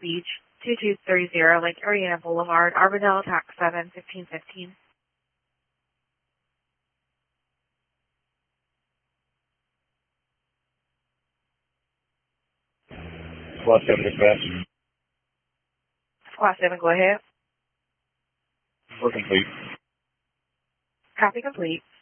Beach, 2230 Lake Ariana Boulevard, Arbordale, Tax 7, 1515. Squad 7 dispatch. Squad 7, go ahead. We're complete. Copy complete.